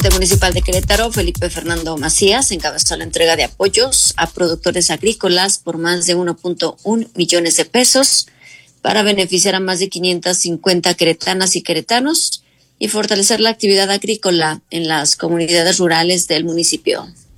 presidente municipal de Querétaro, Felipe Fernando Macías, encabezó la entrega de apoyos a productores agrícolas por más de 1.1 millones de pesos para beneficiar a más de 550 queretanas y queretanos y fortalecer la actividad agrícola en las comunidades rurales del municipio.